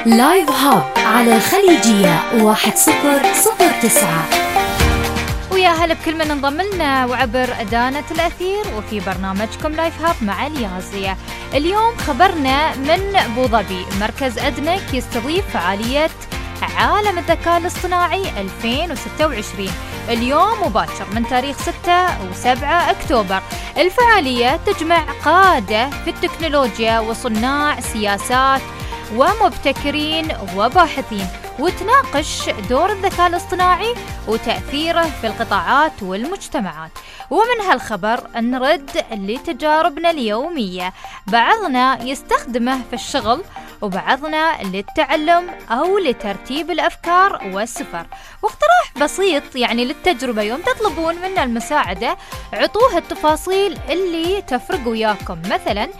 لايف هاب على الخليجية 1009. ويا هلا بكل من انضم لنا وعبر دانة الأثير وفي برنامجكم لايف هاب مع اليازية. اليوم خبرنا من أبو ظبي، مركز أدنك يستضيف فعالية عالم الذكاء الاصطناعي 2026 اليوم وباكر من تاريخ 6 و7 أكتوبر. الفعالية تجمع قادة في التكنولوجيا وصناع سياسات ومبتكرين وباحثين، وتناقش دور الذكاء الاصطناعي وتأثيره في القطاعات والمجتمعات. ومن هالخبر نرد لتجاربنا اليومية، بعضنا يستخدمه في الشغل وبعضنا للتعلم أو لترتيب الأفكار والسفر. واقتراح بسيط للتجربة، يوم تطلبون منا المساعدة عطوها التفاصيل اللي تفرق وياكم. مثلا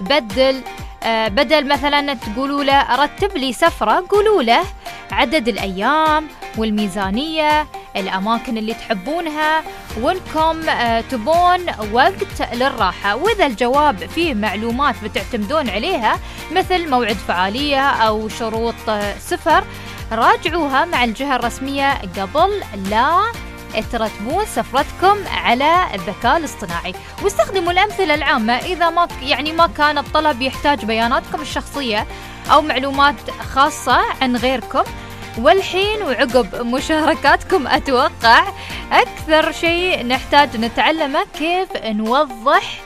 بدل مثلا تقولوا له رتب لي سفرة، قولوا له عدد الأيام والميزانية، الأماكن اللي تحبونها، وانكم تبون وقت للراحة. وإذا الجواب فيه معلومات بتعتمدون عليها مثل موعد فعالية أو شروط سفر، راجعوها مع الجهة الرسمية قبل لا ترتبون سفرتكم على الذكاء الاصطناعي. واستخدموا الأمثلة العامة إذا ما كان الطلب يحتاج بياناتكم الشخصية أو معلومات خاصة عن غيركم. والحين وعقب مشاركاتكم أتوقع أكثر شيء نحتاج نتعلمه كيف نوضح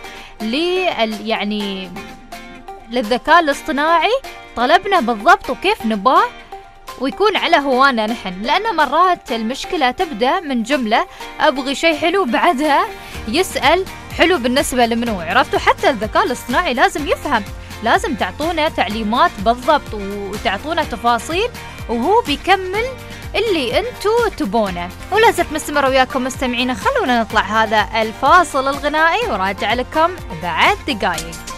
للذكاء الاصطناعي طلبنا بالضبط وكيف نباه ويكون على هوانا نحن، لأن مرات المشكلة تبدأ من جملة أبغي شيء حلو، بعدها يسأل حلو بالنسبة لمنو. عرفتوا؟ حتى الذكاء الاصطناعي لازم يفهم، لازم تعطونا تعليمات بالضبط وتعطونا تفاصيل وهو بيكمل اللي انتو تبونه. ولا زلت مستمر وياكم مستمعين، خلونا نطلع هذا الفاصل الغنائي وراجع لكم بعد دقايق.